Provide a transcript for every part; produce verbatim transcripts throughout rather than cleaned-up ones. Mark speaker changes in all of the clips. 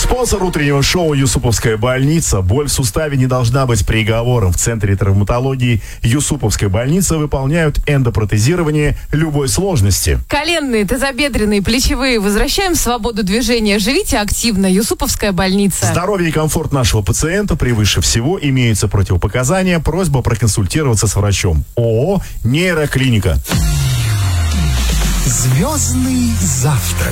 Speaker 1: Спонсор утреннего шоу «Юсуповская больница». Боль в суставе не должна быть приговором. В Центре травматологии «Юсуповской больницы» выполняют эндопротезирование любой сложности.
Speaker 2: Коленные, тазобедренные, плечевые. Возвращаем свободу движения. Живите активно. «Юсуповская больница».
Speaker 1: Здоровье и комфорт нашего пациента превыше всего. Имеются противопоказания. Просьба проконсультироваться с врачом. ООО «Нейроклиника».
Speaker 3: Звездный завтрак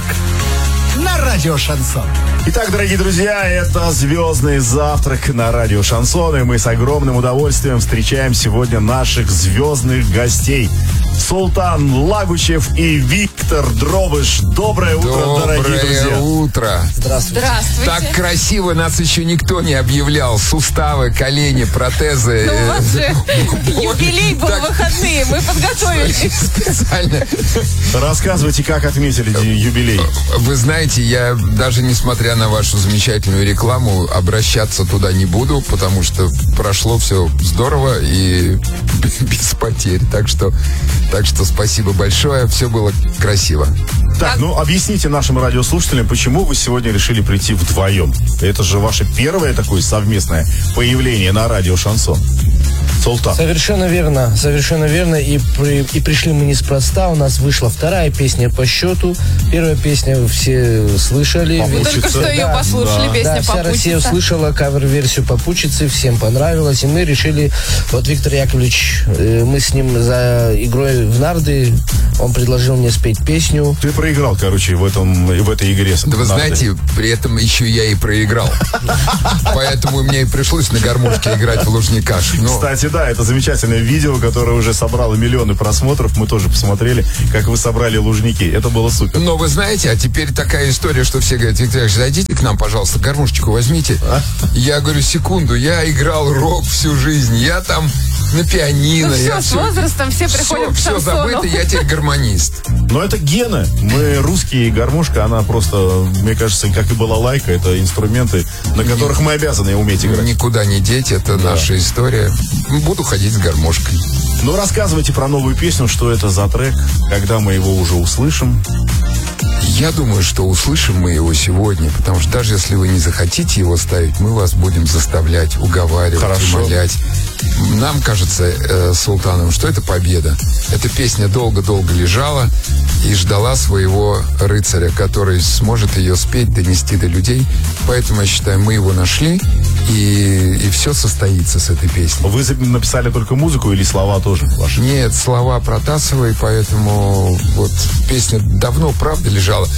Speaker 3: на радио Шансон.
Speaker 1: Итак, дорогие друзья, это «Звездный завтрак» на радио Шансон. И мы с огромным удовольствием встречаем сегодня наших звездных гостей. Султан Лагучев и Виктор Дробыш. Доброе утро,
Speaker 4: Доброе
Speaker 1: дорогие друзья.
Speaker 4: Доброе утро.
Speaker 2: Здравствуйте. Здравствуйте.
Speaker 4: Так красиво нас еще никто не объявлял. Суставы, колени, протезы.
Speaker 2: Ну, у вас же юбилей был в выходные. Мы подготовились.
Speaker 4: Специально.
Speaker 1: Рассказывайте, как отметили юбилей.
Speaker 4: Вы знаете, я даже несмотря на вашу замечательную рекламу, обращаться туда не буду, потому что прошло все здорово и без потерь. Так что, так что спасибо большое. Все было красиво.
Speaker 1: Так, ну объясните нашим радиослушателям, почему вы сегодня решили прийти вдвоем. Это же ваше первое такое совместное появление на радио Шансон. Султан.
Speaker 5: Совершенно верно, совершенно верно. И, при, и пришли мы неспроста. У нас вышла вторая песня по счету. Первая песня вы все слышали.
Speaker 2: Мы только что ее
Speaker 5: да,
Speaker 2: послушали,
Speaker 5: да,
Speaker 2: песня
Speaker 5: да, вся
Speaker 2: «Попутчица».
Speaker 5: Россия услышала кавер-версию «Попутчицы», всем понравилось. И мы решили, вот Виктор Яковлевич, мы с ним за игрой в нарды, он предложил мне спеть песню.
Speaker 1: Ты проиграл, короче, в, этом, в этой игре.
Speaker 4: Да вы знаете, при этом еще я и проиграл. Поэтому мне и пришлось на гармошке играть в Лужниках.
Speaker 1: Кстати, да, это замечательное видео, которое уже собрало миллионы просмотров. Мы тоже посмотрели, как вы собрали Лужники. Это было супер.
Speaker 4: Но вы знаете, а теперь такая история, что все говорят: Виктор, зайдите к нам, пожалуйста, гармошечку возьмите. А? Я говорю: секунду, я играл рок всю жизнь, я там на пианино.
Speaker 2: Ну все,
Speaker 4: я
Speaker 2: с
Speaker 4: все,
Speaker 2: возрастом все приходят
Speaker 4: все,
Speaker 2: к шансону.
Speaker 4: Все забыто, я теперь гармонист.
Speaker 1: Но это гены. Мы русские, и гармошка, она просто, мне кажется, как и балалайка, это инструменты, на которых мы обязаны уметь играть.
Speaker 4: Никуда не деть, это да. Наша история. Буду ходить с гармошкой.
Speaker 1: Ну, рассказывайте про новую песню, что это за трек, когда мы его уже услышим.
Speaker 4: Я думаю, что услышим мы его сегодня, потому что даже если вы не захотите его ставить, мы вас будем заставлять, уговаривать,
Speaker 1: Хорошо.
Speaker 4: умолять. Нам кажется, э, с Султаном, что это победа. Эта песня долго-долго лежала и ждала своего рыцаря, который сможет ее спеть, донести до людей. Поэтому, я считаю, мы его нашли, и, и все состоится с этой песней.
Speaker 1: Вы написали только музыку или слова тоже ваши?
Speaker 4: Нет, слова Протасовой, поэтому вот песня давно, правда, лежала.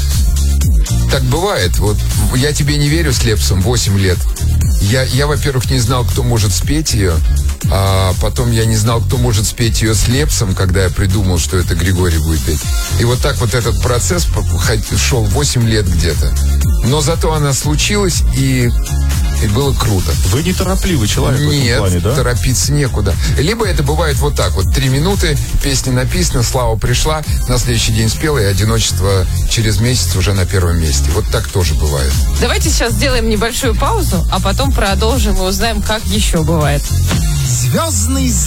Speaker 4: Так бывает. Вот «Я тебе не верю» с Лепсом восемь лет. Я, я, во-первых, не знал, кто может спеть ее, а потом я не знал, кто может спеть ее с Лепсом, когда я придумал, что это Григорий будет петь. И вот так вот этот процесс шел восемь лет где-то. Но зато она случилась, и, и было круто.
Speaker 1: Вы неторопливый человек
Speaker 4: Нет,
Speaker 1: в этом плане, да?
Speaker 4: торопиться некуда. Либо это бывает вот так вот. Три минуты, песня написана, слава пришла, на следующий день спела, и одиночество через месяц уже на первом месте. Вот так тоже бывает.
Speaker 2: Давайте сейчас сделаем небольшую паузу, а потом продолжим и узнаем, как еще бывает.
Speaker 3: Звездный